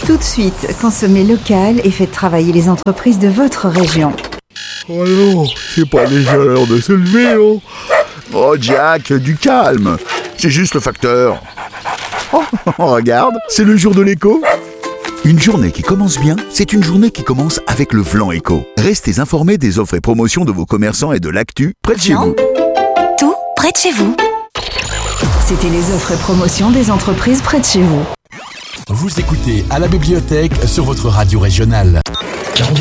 Tout de suite, consommez local et faites travailler les entreprises de votre région. Oh non, c'est pas déjà l'heure de se lever, oh. Oh Jack, du calme. C'est juste le facteur. Oh, regarde, c'est le jour de l'éco. Une journée qui commence bien, c'est une journée qui commence avec le Flan Éco. Restez informés des offres et promotions de vos commerçants et de l'actu près de chez vous. Tout près de chez vous. C'était les offres et promotions des entreprises près de chez vous. Vous écoutez à la bibliothèque sur votre radio régionale.